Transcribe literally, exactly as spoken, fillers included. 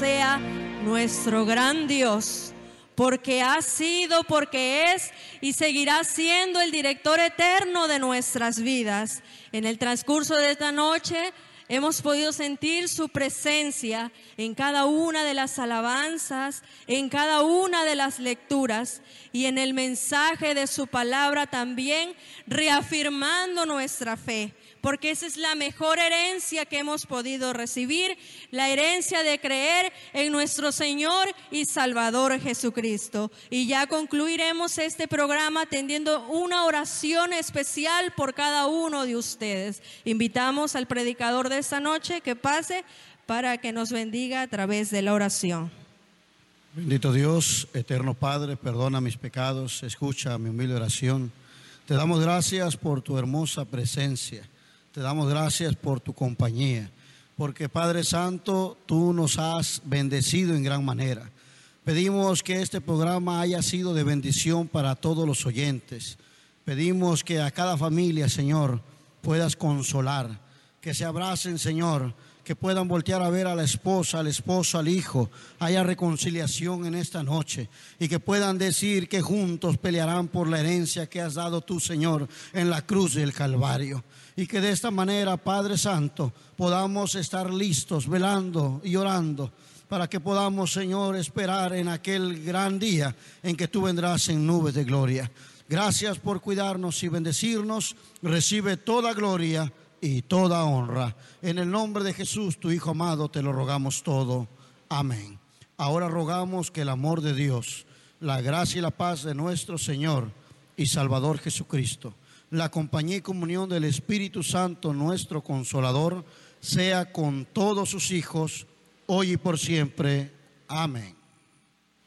sea nuestro gran Dios, porque ha sido, porque es y seguirá siendo el director eterno de nuestras vidas. En el transcurso de esta noche hemos podido sentir su presencia en cada una de las alabanzas, en cada una de las lecturas y en el mensaje de su palabra también, reafirmando nuestra fe, porque esa es la mejor herencia que hemos podido recibir, la herencia de creer en nuestro Señor y Salvador Jesucristo. Y ya concluiremos este programa tendiendo una oración especial por cada uno de ustedes. Invitamos al predicador de esta noche que pase para que nos bendiga a través de la oración. Bendito Dios, eterno Padre, perdona mis pecados, escucha mi humilde oración. Te damos gracias por tu hermosa presencia. Te damos gracias por tu compañía, porque Padre Santo, tú nos has bendecido en gran manera. Pedimos que este programa haya sido de bendición para todos los oyentes. Pedimos que a cada familia, Señor, puedas consolar, que se abracen, Señor, que puedan voltear a ver a la esposa, al esposo, al hijo, haya reconciliación en esta noche y que puedan decir que juntos pelearán por la herencia que has dado tú, Señor, en la cruz del Calvario. Y que de esta manera, Padre Santo, podamos estar listos, velando y orando, para que podamos, Señor, esperar en aquel gran día en que tú vendrás en nubes de gloria. Gracias por cuidarnos y bendecirnos. Recibe toda gloria y toda honra. En el nombre de Jesús, tu Hijo amado, te lo rogamos todo. Amén. Ahora rogamos que el amor de Dios, la gracia y la paz de nuestro Señor y Salvador Jesucristo, la compañía y comunión del Espíritu Santo, nuestro Consolador, sea con todos sus hijos, hoy y por siempre. Amén.